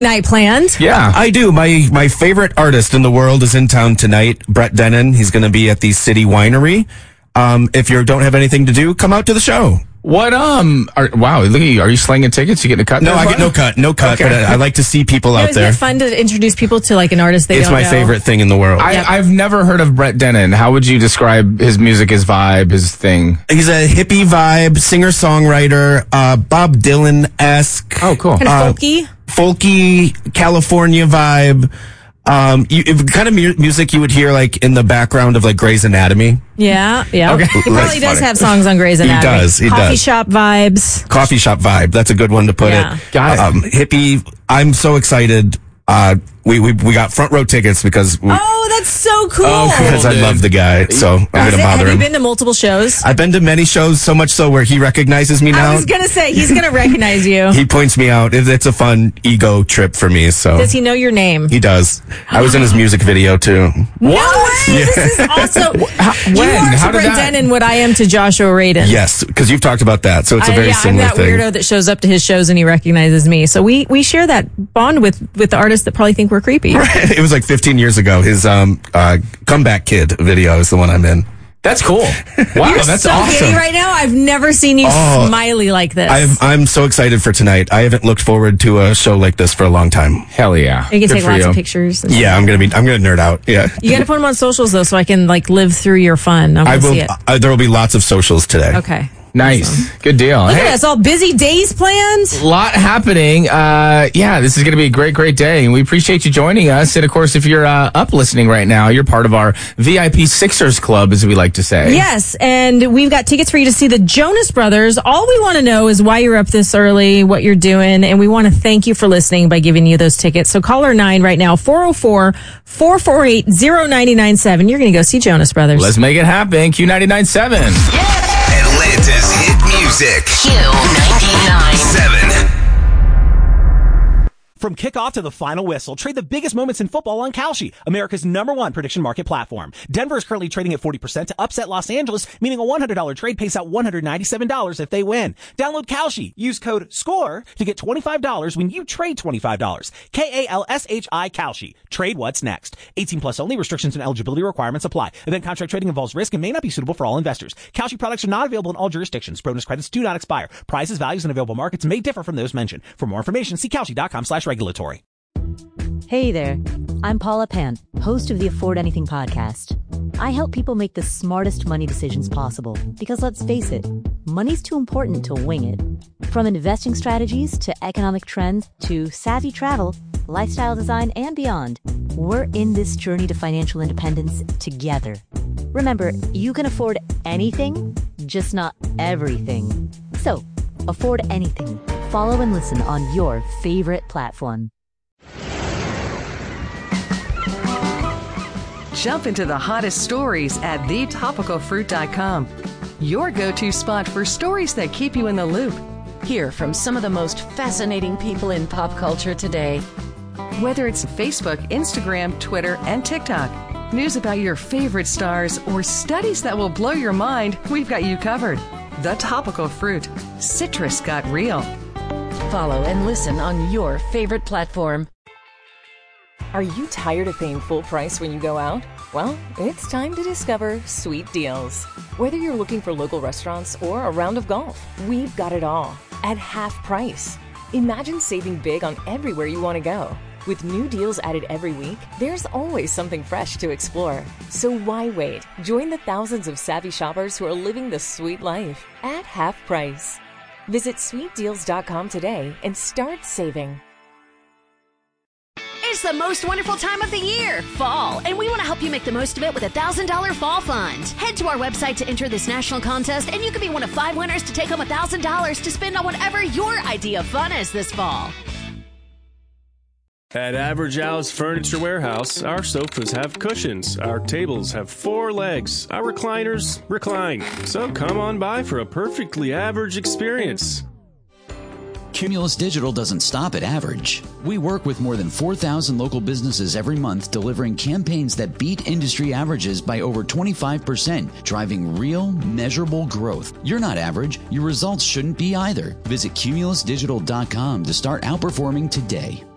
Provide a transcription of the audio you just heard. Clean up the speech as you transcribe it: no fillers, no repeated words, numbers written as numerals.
night planned? Yeah. I do. My favorite artist in the world is in town tonight, Brett Dennen. He's going to be at the City Winery. If you don't have anything to do, come out to the show. What, wow, look at you. Are you slinging tickets? You getting a cut? No, I get no cut, okay. But I like to see people out there. Isn't it fun to introduce people to like an artist they don't know? It's my favorite thing in the world. I've never heard of Brett Dennen. How would you describe his music, his vibe, his thing? He's a hippie vibe, singer-songwriter, Bob Dylan-esque. Oh, cool. Kind of folky? Folky, California vibe. Kind of music you would hear like in the background of like Grey's Anatomy. Yeah. Okay. He probably does have songs on Grey's Anatomy. He does. Coffee shop vibes. Coffee shop vibe. That's a good one to put it. Got it. Hippie. I'm so excited. We got front row tickets because that's so cool. Because I love the guy, so I'm going to bother him. Have you been to multiple shows? I've been to many shows, so much so where he recognizes me now. I was going to say, he's going to recognize you. He points me out. It's a fun ego trip for me. So does he know your name? He does. I was in his music video too. What? No way! Yeah. This is also you are to Brett Dennen what I am to Joshua Radin. Yes, because you've talked about that, so it's a very similar I'm that thing. Weirdo that shows up to his shows and he recognizes me. So we share that bond with the artists that probably think we're creepy. Right. It was like 15 years ago. His Comeback Kid video is the one I'm in. That's cool. Wow, You're that's so awesome. giddy right now. I've never seen you smiley like this. I'm so excited for tonight. I haven't looked forward to a show like this for a long time. Hell yeah! You can take lots of pictures. Yeah, I'm gonna nerd out. Yeah, you got to put them on socials though, so I can like live through your fun. I will see it. There will be lots of socials today. Okay. Nice. Awesome. Good deal. Look at us, all busy days planned. A lot happening. This is going to be a great, great day. And we appreciate you joining us. And of course, if you're up listening right now, you're part of our VIP Sixers Club, as we like to say. Yes. And we've got tickets for you to see the Jonas Brothers. All we want to know is why you're up this early, what you're doing. And we want to thank you for listening by giving you those tickets. So caller 9 right now, 404-448-0997. You're going to go see Jonas Brothers. Let's make it happen. Q99.7. Yeah. Atlanta's hit music. Q99.7. From kickoff to the final whistle, trade the biggest moments in football on Kalshi, America's #1 prediction market platform. Denver is currently trading at 40% to upset Los Angeles, meaning a $100 trade pays out $197 if they win. Download Kalshi. Use code SCORE to get $25 when you trade $25. Kalshi. Kalshi. Trade what's next. 18 plus only. Restrictions and eligibility requirements apply. Event contract trading involves risk and may not be suitable for all investors. Kalshi products are not available in all jurisdictions. Bonus credits do not expire. Prices, values, and available markets may differ from those mentioned. For more information, see Kalshi.com/regulatory. Hey there, I'm Paula Pant, host of the Afford Anything podcast. I help people make the smartest money decisions possible because let's face it, money's too important to wing it. From investing strategies to economic trends to savvy travel, lifestyle design, and beyond, we're in this journey to financial independence together. Remember, you can afford anything, just not everything. So, afford anything. Follow and listen on your favorite platform. Jump into the hottest stories at thetopicalfruit.com. Your go-to spot for stories that keep you in the loop. Hear from some of the most fascinating people in pop culture today. Whether it's Facebook, Instagram, Twitter, and TikTok, news about your favorite stars, or studies that will blow your mind, we've got you covered. The Topical Fruit. Citrus got real. Follow and listen on your favorite platform. Are you tired of paying full price when you go out? Well, it's time to discover Sweet Deals. Whether you're looking for local restaurants or a round of golf, we've got it all at half price. Imagine saving big on everywhere you want to go. With new deals added every week, there's always something fresh to explore. So why wait? Join the thousands of savvy shoppers who are living the sweet life at half price. Visit sweetdeals.com today and start saving. It's the most wonderful time of the year, fall, and we want to help you make the most of it with a $1,000 fall fund. Head to our website to enter this national contest, and you could be one of 5 winners to take home $1,000 to spend on whatever your idea of fun is this fall. At Average Al's Furniture Warehouse, our sofas have cushions, our tables have 4 legs, our recliners recline. So come on by for a perfectly average experience. Cumulus Digital doesn't stop at average. We work with more than 4,000 local businesses every month, delivering campaigns that beat industry averages by over 25%, driving real, measurable growth. You're not average. Your results shouldn't be either. Visit cumulusdigital.com to start outperforming today.